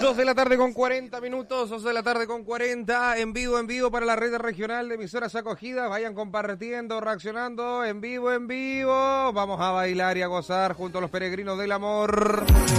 2 de la tarde con 40 minutos, 2 de la tarde con 40, en vivo para la red regional de emisoras acogidas. Vayan compartiendo, reaccionando, en vivo. Vamos a bailar y a gozar junto a los peregrinos del amor.